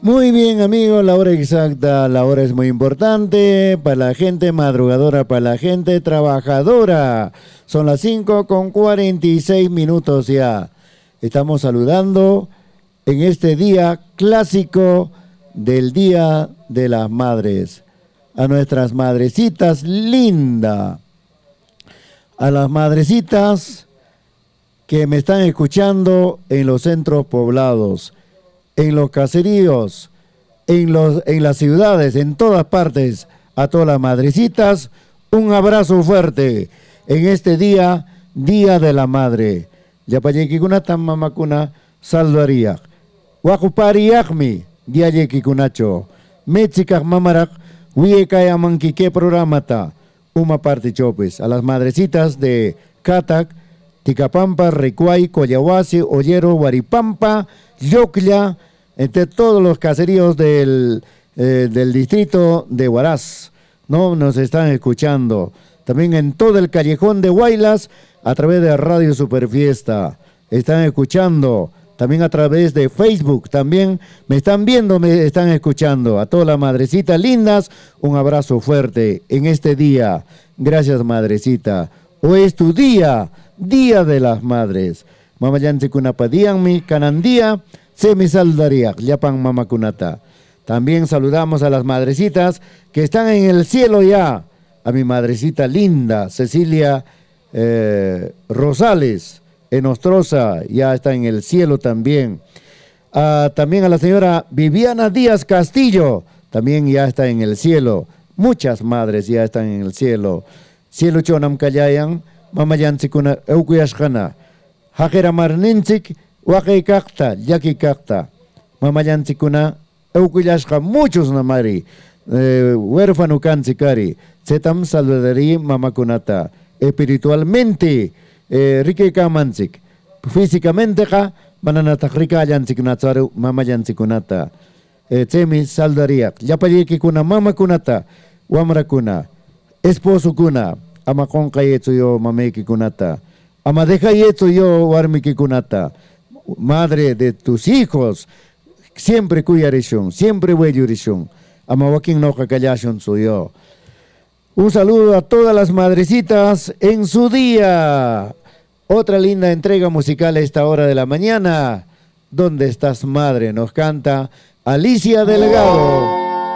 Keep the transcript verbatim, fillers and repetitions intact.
Muy bien, amigos, la hora exacta, la hora es muy importante para la gente madrugadora, para la gente trabajadora. Son las cinco con cuarenta y seis minutos ya. Estamos saludando en este día clásico del Día de las Madres. A nuestras madrecitas lindas, a las madrecitas que me están escuchando en los centros poblados, en los caseríos, en, los, en las ciudades, en todas partes, a todas las madrecitas, un abrazo fuerte en este día, Día de la Madre. Yapayekikuna tamamakuna salvaría. Wakupariakmi, diayekikunacho. Mechikak mamarak, wiekayamanquike programata. Uma parte chopes. A las madrecitas de Catac, Ticapampa, Recuay, Coyahuasi, Ollero, Guaripampa, Yoclla, entre todos los caseríos del, eh, del distrito de Huaraz, ¿no? Nos están escuchando. También en todo el callejón de Huaylas, a través de Radio Superfiesta. Están escuchando. También a través de Facebook. También me están viendo, me están escuchando. A todas las madrecitas lindas, un abrazo fuerte en este día. Gracias, madrecita. Hoy es tu día, Día de las Madres. Mamayansi kunapadianmi, canandía. Se me saludaría, Yapan Mamakunata. También saludamos a las madrecitas que están en el cielo ya. A mi madrecita linda, Cecilia eh, Rosales, en Ostroza, ya está en el cielo también. Ah, también a la señora Viviana Díaz Castillo, también ya está en el cielo. Muchas madres ya están en el cielo. Cielo chonam kallayan, mamayansikuna eukuyashkana. Hajera marninchik, Waqay kakta, yaki kakta, mamayanchikuna, eukuyashka muchos namari, eh, huérfano kanchikari, setam saludari mamakunata, espiritualmente, eh, rike kamanchik, físicamente ka, mananatak rika yanchik natsaru mamayanchikunata, eh, chemi saludariak, yapayeki kuna mamakunata, wamrakuna, esposo kuna, amakon kayetsu yo mameki kunata, ama deja yetsu yo warmiki kunata, madre de tus hijos, siempre cuidarishun, siempre huellurishun. Amawakin no kakayashun soy yo. Un saludo a todas las madrecitas en su día. Otra linda entrega musical a esta hora de la mañana. ¿Dónde estás, madre? Nos canta Alicia Delgado.